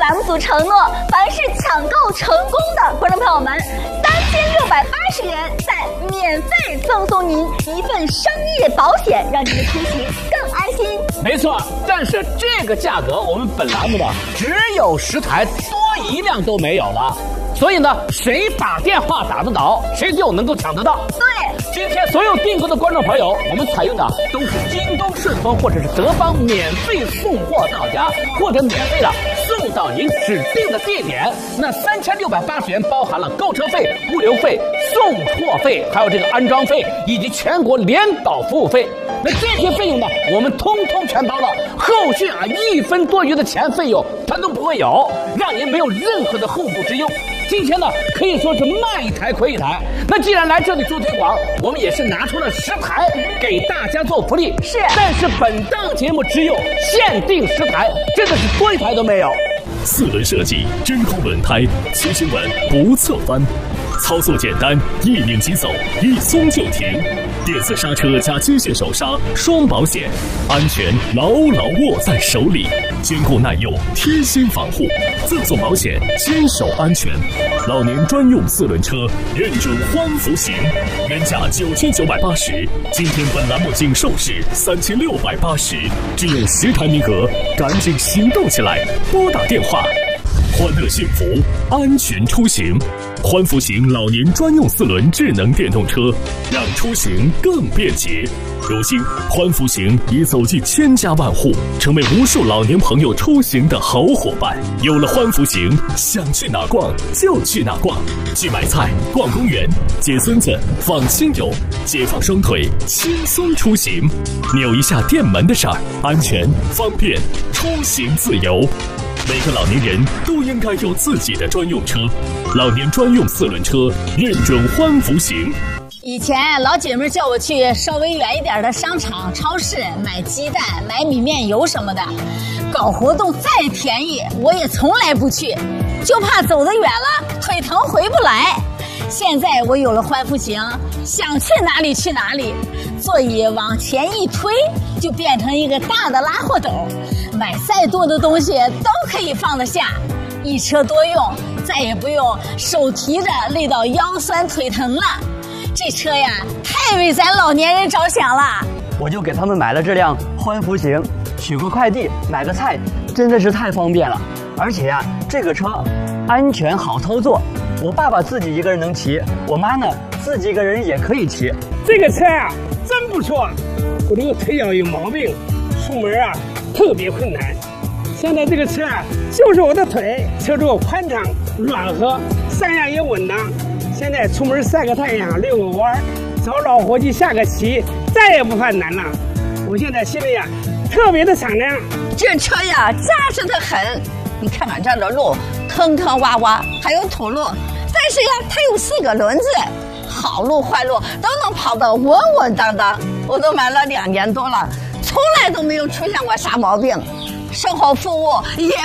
，FM 组承诺，凡是抢购成功的观众朋友们，3680元再免费赠送您一份商业保险，让您的出行更安心。 没错，但是这个价格我们本栏目的只有10台，多一辆都没有了。所以呢，谁把电话打得到，谁就能够抢得到。 对， 今天所有订购的观众朋友，我们采用的都是京东、顺丰或者是德邦免费送货到家，或者免费的送到您指定的地点。那3680元包含了购车费、物流费、送货费，还有这个安装费以及全国联保服务费。那这些费用呢，我们通通全包了，后续1分多余的钱费用它都不会有，让您没有任何的后顾之忧。今天呢，可以说是卖一台亏一台。那既然来这里做推广，我们也是拿出了10台给大家做福利。 是， 但是本档节目只有限定10台，真的是多一台都没有。 4轮设计，真空轮胎，骑行稳不侧翻，操作简单，一拧即走，一松就停。电子刹车加机械手刹，双保险，安全牢牢握在手里，坚固耐用，贴心防护，赠送保险，坚守安全。老年专用4轮车，认准欢福行，原价9980，今天本栏目仅售市3680，只有10台名额，赶紧行动起来，拨打电话。欢乐幸福，安全出行。欢福行老年专用4轮智能电动车，让出行更便捷。如今，欢福行已走进千家万户，成为无数老年朋友出行的好伙伴。有了欢福行，想去哪逛就去哪逛，去买菜、逛公园、接孙子、访亲友，解放双腿，轻松出行。扭一下电门的事儿，安全方便，出行自由。每个老年人都应该有自己的专用车，老年专用4轮车，认准欢福行。 以前老姐妹叫我去稍微远一点的商场、超市买鸡蛋、买米面油什么的，搞活动再便宜，我也从来不去，就怕走得远了，腿疼回不来。现在我有了欢福行，想去哪里去哪里，座椅往前一推，就变成一个大的拉货斗，买再多的东西都可以放得下，一车多用，再也不用手提着累到腰酸腿疼了。这车呀，太为咱老年人着想了。 我就给他们买了这辆欢福行，取个快递、买个菜，真的是太方便了。而且呀，这个车安全好操作，我爸爸自己一个人能骑，我妈呢自己一个人也可以骑。 这个车啊，真不错。我这个腿脚有毛病，出门啊特别困难。现在这个车啊，就是我的腿，车座宽敞软和，三样也稳当。现在出门晒个太阳、遛个弯，找老伙计下个棋，再也不犯难了。我现在心里啊特别的敞亮。 这车呀扎实得很，你看看这的路坑坑洼洼，还有土路，但是呀它有4个轮子，好路坏路都能跑得稳稳当当。我都买了2年多了，从来都没有出现过啥毛病，售后服务也